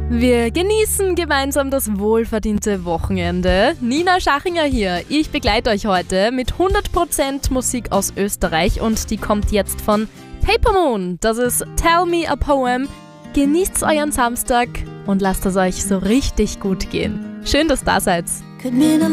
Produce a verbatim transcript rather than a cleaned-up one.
Wir genießen gemeinsam das wohlverdiente Wochenende. Nina Schachinger hier. Ich begleite euch heute mit hundert Prozent Musik aus Österreich und die kommt jetzt von Paper Moon. Das ist Tell Me a Poem. Genießt euren Samstag und lasst es euch so richtig gut gehen. Schön, dass ihr da seid.